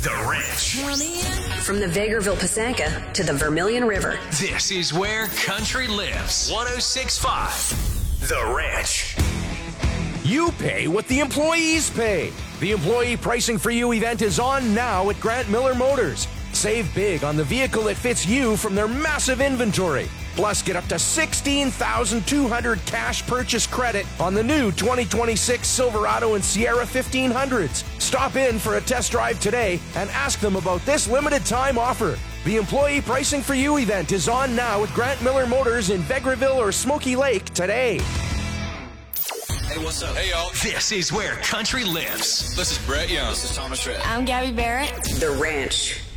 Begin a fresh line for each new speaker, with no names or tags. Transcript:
The Ranch.
From the Vegreville Pisanka to the Vermilion River.
This is where country lives. 106.5. The Ranch.
You pay what the employees pay. The Employee Pricing for You event is on now at Grant Miller Motors. Save big on the vehicle that fits you from their massive inventory. Plus, get up to $16,200 cash purchase credit on the new 2026 Silverado and Sierra 1500s. Stop in for a test drive today and ask them about this limited time offer. The Employee Pricing for You event is on now at Grant Miller Motors in Vegreville or Smoky Lake today.
Hey, what's up? Hey, y'all.
This is where country lives.
This is Brett Young. This is Thomas Rhett.
I'm Gabby Barrett.
The Ranch.